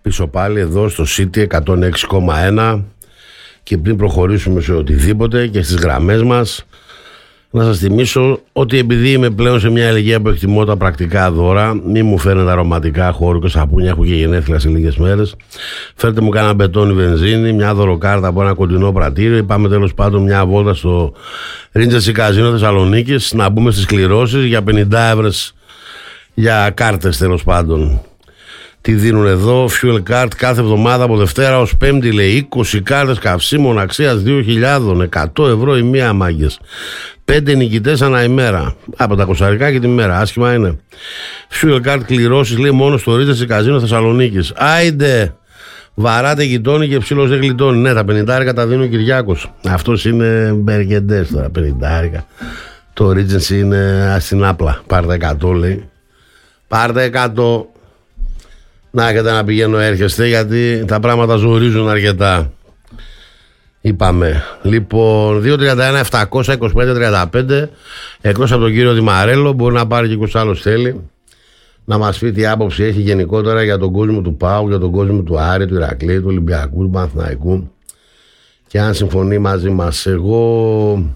Πίσω πάλι εδώ στο City 106,1 και πριν προχωρήσουμε σε οτιδήποτε και στις γραμμές μας, να σας θυμίσω ότι επειδή είμαι πλέον σε μια ηλικία που εκτιμώ τα πρακτικά δώρα, μη μου φέρνετε αρωματικά χώρο και σαπούνια, έχω και γενέθλια σε λίγες μέρες. Φέρτε μου κάνα μπετόνι βενζίνη, μια δωροκάρτα από ένα κοντινό πρατήριο ή πάμε τέλος πάντων μια βόλτα στο Regency Casino Θεσσαλονίκης να μπούμε στις κληρώσεις για 50 ευρώ για κάρτες τέλος πάντων. Τι δίνουν εδώ, Fuel Card κάθε εβδομάδα από Δευτέρα ως Πέμπτη, λέει 20 κάρτες καυσίμων αξίας 2.000, 100 ευρώ η μία, μάγκες. 5 νικητές ανά ημέρα. Από τα κοσαρικά και τη μέρα, άσχημα είναι. Fuel Card κληρώσεις, λέει, μόνο στο Regency Casino Θεσσαλονίκης. Άιντε, βαράτε γειτόνι και ψήλος δεν γλιτώνει. Ναι, τα 50 τα δίνει ο Κυριάκος. Αυτός είναι μπεργεντές τώρα, 50. Το Regency είναι στην άπλα. Πάρτε 100, λέει. Πάρτε 100. Να έχετε να πηγαίνω έρχεστε, γιατί τα πράγματα ζορίζουν αρκετά. Είπαμε. Λοιπόν, 231-725-35. Εκτός από τον κύριο Δημαρέλο, μπορεί να πάρει και 20 άλλος θέλει. Να μας πει τι άποψη έχει γενικότερα για τον κόσμο του ΠΑΟΚ, για τον κόσμο του Άρη, του Ηρακλείου, του Ολυμπιακού, του Παναθηναϊκού. Και αν συμφωνεί μαζί μας. Εγώ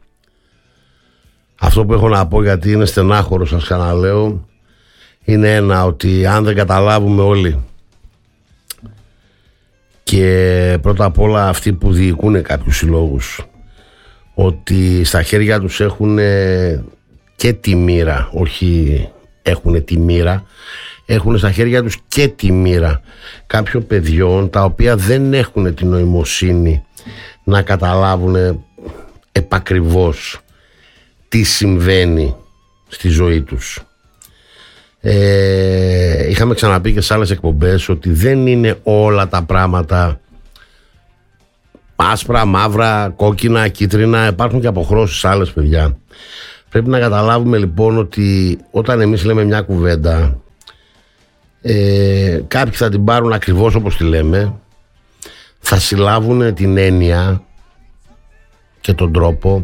αυτό που έχω να πω, γιατί είναι στενάχωρο, σας ξαναλέω, είναι ένα, ότι αν δεν καταλάβουμε όλοι, και πρώτα απ' όλα αυτοί που διοικούν κάποιους συλλόγους, ότι στα χέρια τους έχουν και τη μοίρα, όχι έχουν τη μοίρα, έχουν στα χέρια τους και τη μοίρα κάποιων παιδιών τα οποία δεν έχουν την νοημοσύνη να καταλάβουν επακριβώς τι συμβαίνει στη ζωή τους. Είχαμε ξαναπεί και σε άλλες εκπομπές ότι δεν είναι όλα τα πράγματα άσπρα, μαύρα, κόκκινα, κίτρινα. Υπάρχουν και αποχρώσεις άλλες, παιδιά. Πρέπει να καταλάβουμε λοιπόν ότι όταν εμείς λέμε μια κουβέντα, κάποιοι θα την πάρουν ακριβώς όπως τη λέμε, θα συλλάβουν την έννοια και τον τρόπο,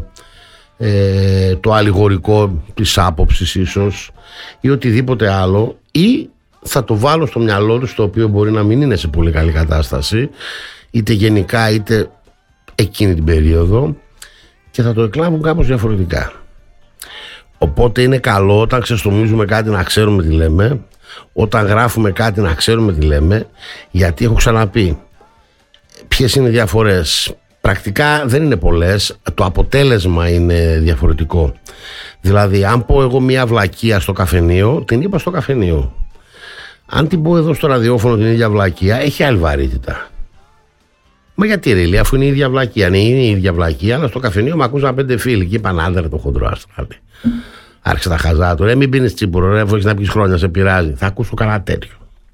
το αλληγορικό της άποψης ίσως ή οτιδήποτε άλλο, ή θα το βάλω στο μυαλό τους, το οποίο μπορεί να μην είναι σε πολύ καλή κατάσταση, είτε γενικά είτε εκείνη την περίοδο, και θα το εκλάβουν κάπως διαφορετικά. Οπότε είναι καλό όταν ξεστομίζουμε κάτι να ξέρουμε τι λέμε, όταν γράφουμε κάτι να ξέρουμε τι λέμε, γιατί έχω ξαναπεί ποιες είναι οι διαφορές. Πρακτικά δεν είναι πολλές, το αποτέλεσμα είναι διαφορετικό. Δηλαδή, αν πω εγώ μια βλακεία στο καφενείο, την είπα στο καφενείο. Αν την πω εδώ στο ραδιόφωνο την ίδια βλακεία, έχει άλλη βαρύτητα. Μα γιατί ρε, αφού είναι η ίδια βλακεία? Ναι, είναι η ίδια βλακεία, αλλά στο καφενείο με ακούσαν 5 φίλοι και είπαν άντε το χοντρό άστραλε. Άρχισε τα χαζά του. Μην πίνεις τσίπουρο, ρε, αφού έχεις να πεις χρόνια, σε πειράζει. Θα ακούσω κανένα τέτοιο.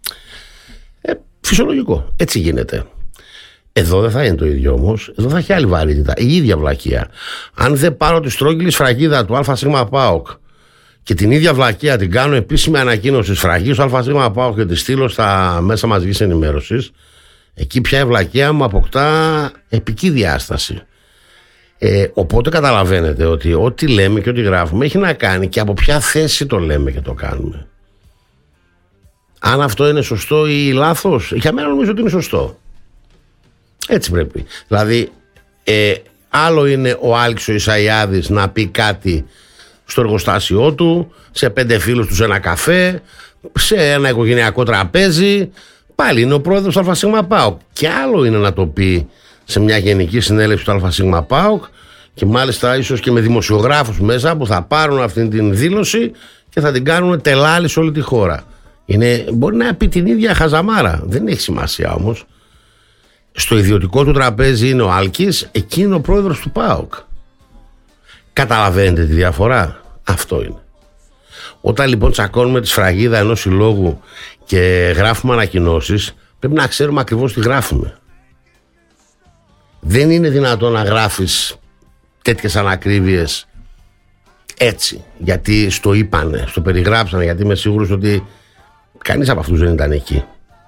Φυσιολογικό. Έτσι γίνεται. Εδώ δεν θα είναι το ίδιο όμως. Εδώ θα έχει άλλη βαρύτητα. Η ίδια βλακεία. Αν δεν πάρω τη στρόγγυλη σφραγίδα του ΑΣ ΠΑΟΚ και την ίδια βλακεία την κάνω επίσημη ανακοίνωση σφραγής του ΑΣ ΠΑΟΚ και τη στείλω στα μέσα μαζικής ενημέρωσης, εκεί πια η βλακεία μου αποκτά επική διάσταση. Οπότε καταλαβαίνετε ότι ό,τι λέμε και ό,τι γράφουμε έχει να κάνει και από ποια θέση το λέμε και το κάνουμε. Αν αυτό είναι σωστό ή λάθος, για μένα νομίζω ότι είναι σωστό. Έτσι πρέπει. Δηλαδή, άλλο είναι ο Άλκης ο Ισαϊάδης να πει κάτι στο εργοστάσιό του, σε 5 φίλους του σε ένα καφέ, σε ένα οικογενειακό τραπέζι. Πάλι είναι ο πρόεδρος του ΑΣ ΠΑΟΚ. Και άλλο είναι να το πει σε μια γενική συνέλευση του ΑΣ ΠΑΟΚ, και μάλιστα ίσως και με δημοσιογράφους μέσα που θα πάρουν αυτή την δήλωση και θα την κάνουν τελάλη σε όλη τη χώρα. Μπορεί να πει την ίδια χαζαμάρα. Δεν έχει σημασία όμως. Στο ιδιωτικό του τραπέζι είναι ο Άλκης, εκεί είναι ο πρόεδρος του ΠΑΟΚ. Καταλαβαίνετε τη διαφορά? Αυτό είναι. Όταν λοιπόν τσακώνουμε τη σφραγίδα ενός συλλόγου και γράφουμε ανακοινώσεις, πρέπει να ξέρουμε ακριβώς τι γράφουμε. Δεν είναι δυνατόν να γράφεις τέτοιες ανακρίβειες έτσι, γιατί στο είπανε, στο περιγράψανε, γιατί είμαι σίγουρος ότι κανείς από αυτούς δεν ήταν εκεί.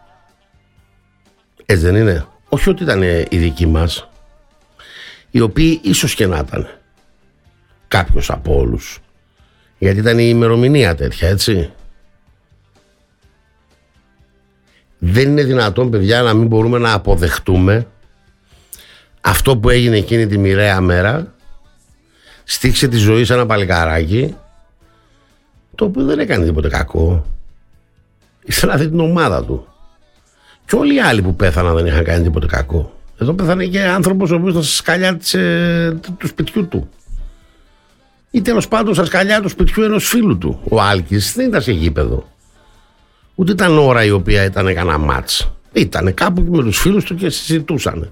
Έτσι δεν είναι? Όχι ότι ήταν οι δικοί μας, οι οποίοι ίσως και να ήταν κάποιος από όλους, γιατί ήταν η ημερομηνία τέτοια, έτσι. Δεν είναι δυνατόν, παιδιά, να μην μπορούμε να αποδεχτούμε αυτό που έγινε εκείνη τη μοιραία μέρα. Στήξε τη ζωή σε ένα παλικάράκι, το οποίο δεν έκανε τίποτε κακό. Ήθελε να δει την ομάδα του. Και όλοι οι άλλοι που πέθαναν δεν είχαν κάνει τίποτε κακό. Εδώ πέθανε και άνθρωπος ο οποίος ήταν στα σκαλιά του σπιτιού του. Ή τέλος πάντων στα σκαλιά του σπιτιού ενός φίλου του. Ο Άλκης δεν ήταν σε γήπεδο. Ούτε ήταν ώρα η οποία ήταν κανένα μάτς. Ήτανε κάπου και με τους φίλους του και συζητούσαν.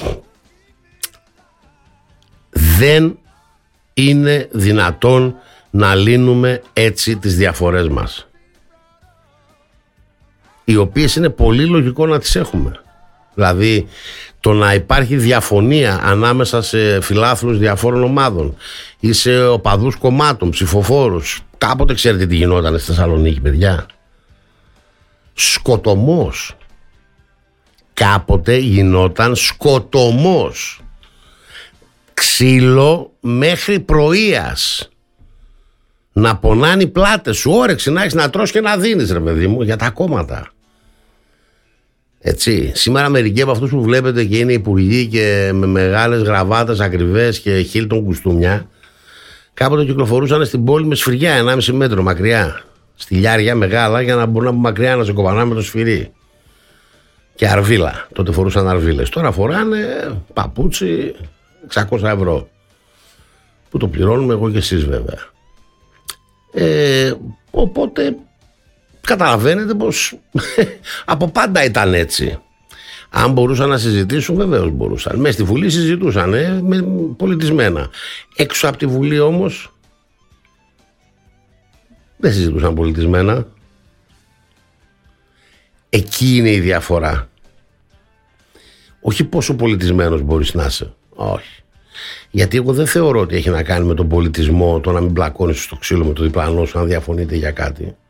Δεν είναι δυνατόν να λύνουμε έτσι τις διαφορές μας, οι οποίες είναι πολύ λογικό να τις έχουμε. Δηλαδή το να υπάρχει διαφωνία ανάμεσα σε φιλάθλους διαφόρων ομάδων ή σε οπαδούς κομμάτων, ψηφοφόρους. Κάποτε ξέρετε τι γινόταν στη Θεσσαλονίκη, παιδιά? Σκοτωμός. Κάποτε γινόταν σκοτωμός. Ξύλο μέχρι πρωίας. Να πονάνε οι πλάτες σου. Όρεξη να έχεις να τρως και να δίνεις, ρε παιδί μου, για τα κόμματα. Έτσι. Σήμερα μερικοί από αυτούς που βλέπετε και είναι υπουργοί και με μεγάλες γραβάτες ακριβές και Χίλτον κουστούμια, κάποτε κυκλοφορούσαν στην πόλη με σφυριά 1,5 μέτρο μακριά. Στυλιάρια μεγάλα για να μπορούν από μακριά να σε κοπανάνε με το σφυρί. Και αρβίλα. Τότε φορούσαν αρβίλες. Τώρα φοράνε παπούτσι 600 ευρώ. Που το πληρώνουμε εγώ και εσείς, βέβαια. Οπότε καταλαβαίνετε πως από πάντα ήταν έτσι. Αν μπορούσαν να συζητήσουν, βεβαίως μπορούσαν. Μες στη Βουλή συζητούσαν με πολιτισμένα. Έξω από τη Βουλή όμως δεν συζητούσαν πολιτισμένα. Εκεί είναι η διαφορά. Όχι πόσο πολιτισμένος μπορείς να είσαι. Όχι. Γιατί εγώ δεν θεωρώ ότι έχει να κάνει με τον πολιτισμό το να μην μπλακώνεις στο ξύλο με το διπλανό σου αν διαφωνείτε για κάτι.